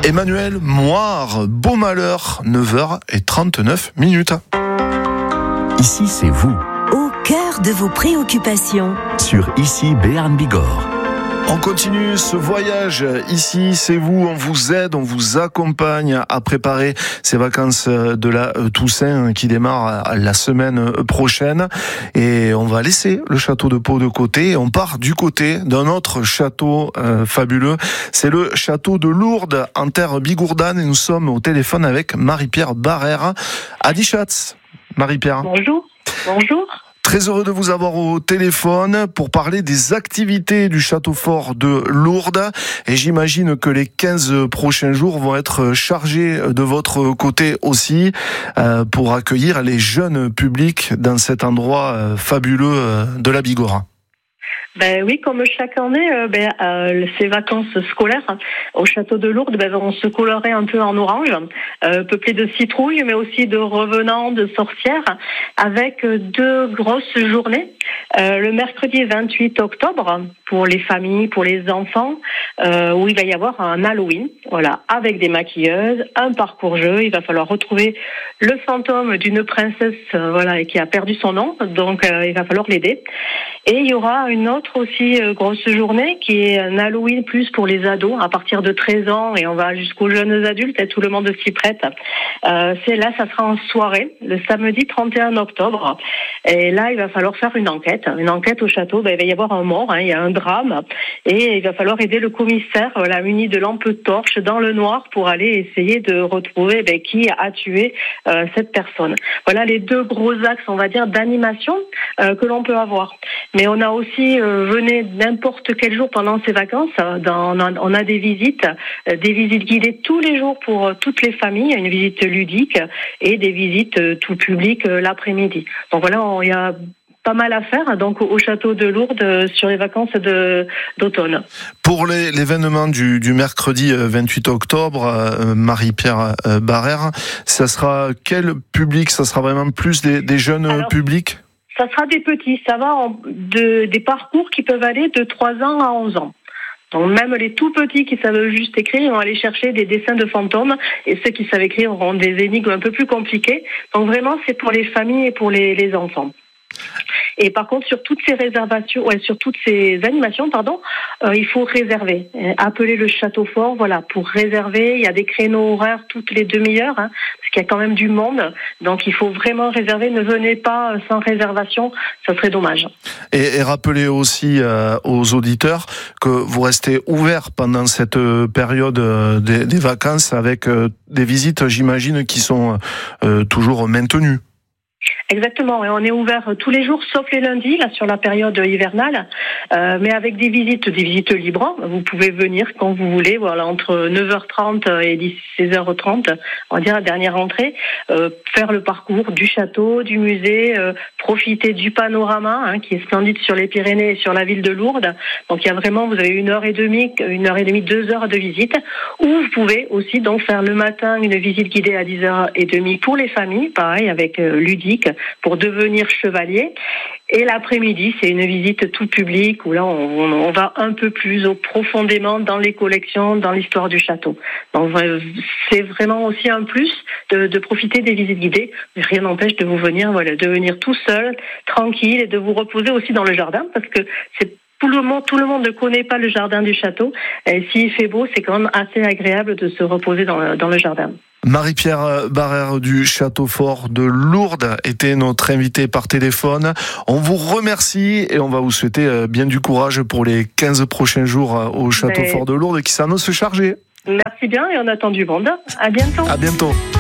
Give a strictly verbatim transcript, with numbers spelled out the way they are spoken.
Emmanuel Moire, Beau Malheur, neuf heures trente-neuf minutes. Ici, c'est vous. Au cœur de vos préoccupations. Sur Ici, Béarn Bigorre. On continue ce voyage. Ici, c'est vous. On vous aide, on vous accompagne à préparer ces vacances de la Toussaint qui démarrent la semaine prochaine. Et on va laisser le château de Pau de côté. On part du côté d'un autre château euh, fabuleux. C'est le château de Lourdes en terre bigourdane. Et nous sommes au téléphone avec Marie-Pierre Barrère. Adichatz, Marie-Pierre. Bonjour. Bonjour. Très heureux de vous avoir au téléphone pour parler des activités du château fort de Lourdes. Et j'imagine que les quinze prochains jours vont être chargés de votre côté aussi euh, pour accueillir les jeunes publics dans cet endroit euh, fabuleux de la Bigorre. Ben oui, comme chaque année, euh, ben, euh, ces vacances scolaires hein, au château de Lourdes ben, vont se colorer un peu en orange, euh, peuplées de citrouilles, mais aussi de revenants, de sorcières, avec deux grosses journées. Euh, le mercredi vingt-huit octobre, pour les familles, pour les enfants, euh, où il va y avoir un Halloween, voilà, avec des maquilleuses, un parcours jeu. Il va falloir retrouver le fantôme d'une princesse, euh, voilà, qui a perdu son nom, donc euh, il va falloir l'aider. Et il y aura une autre aussi euh, grosse journée qui est un Halloween plus pour les ados à partir de treize ans et on va jusqu'aux jeunes adultes et tout le monde s'y prête. Euh, c'est là, ça sera en soirée, le samedi trente et un octobre. Et là, il va falloir faire une enquête. Une enquête au château, ben, il va y avoir un mort, hein, il y a un drame et il va falloir aider le commissaire, voilà, muni de lampes torches dans le noir pour aller essayer de retrouver ben, qui a tué euh, cette personne. Voilà les deux gros axes, on va dire, d'animation euh, que l'on peut avoir. Mais on a aussi, euh, venez n'importe quel jour pendant ces vacances, dans, on, a, on a des visites, euh, des visites guidées tous les jours pour euh, toutes les familles, une visite ludique et des visites euh, tout public euh, l'après-midi. Donc voilà, il y a pas mal à faire donc au château de Lourdes euh, sur les vacances de, d'automne. Pour les, l'événement du, du mercredi vingt-huit octobre, euh, Marie-Pierre euh, Barrère, ça sera quel public? Ça sera vraiment plus des, des jeunes Alors, publics? Ça sera des petits, ça va en, de, des parcours qui peuvent aller de trois ans à onze ans. Donc même les tout petits qui savent juste écrire vont aller chercher des dessins de fantômes et ceux qui savent écrire auront des énigmes un peu plus compliquées. Donc vraiment c'est pour les familles et pour les, les enfants. Et par contre, sur toutes ces réservations, ouais, sur toutes ces animations, pardon, euh, il faut réserver. Euh, appeler le château fort, voilà, pour réserver. Il y a des créneaux horaires toutes les demi-heures, hein, parce qu'il y a quand même du monde. Donc, il faut vraiment réserver. Ne venez pas sans réservation, ça serait dommage. Et, et rappelez aussi euh, aux auditeurs que vous restez ouverts pendant cette période euh, des, des vacances avec euh, des visites, j'imagine, qui sont euh, toujours maintenues. Exactement, et on est ouvert tous les jours, sauf les lundis, là sur la période hivernale, euh, mais avec des visites, des visites libres. Vous pouvez venir quand vous voulez, voilà, entre neuf heures trente et seize heures trente, on va dire la dernière entrée, euh, faire le parcours du château, du musée, euh, profiter du panorama, hein, qui est splendide sur les Pyrénées et sur la ville de Lourdes. Donc il y a vraiment, vous avez une heure et demie, une heure et demie, deux heures de visite, ou vous pouvez aussi donc faire le matin une visite guidée à dix heures trente pour les familles, pareil avec euh, ludique, pour devenir chevalier. Et l'après-midi, c'est une visite tout public où là, on, on va un peu plus au, profondément dans les collections, dans l'histoire du château. Donc, c'est vraiment aussi un plus de, de profiter des visites guidées. Mais rien n'empêche de vous venir, voilà, de venir tout seul, tranquille, et de vous reposer aussi dans le jardin, parce que c'est Tout le monde, tout le monde ne connaît pas le jardin du château. Et s'il fait beau, c'est quand même assez agréable de se reposer dans le, dans le jardin. Marie-Pierre Barrère du Château Fort de Lourdes était notre invitée par téléphone. On vous remercie et on va vous souhaiter bien du courage pour les quinze prochains jours au Château Mais... Fort de Lourdes qui s'annonce chargé. Merci bien et on attend du monde. À bientôt. À bientôt.